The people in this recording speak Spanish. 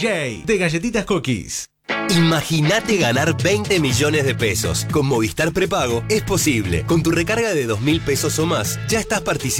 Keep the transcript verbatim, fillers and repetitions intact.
J de Galletitas Cookies. Imagínate ganar veinte millones de pesos. Con Movistar Prepago es posible. Con tu recarga de dos mil pesos o más, ya estás participando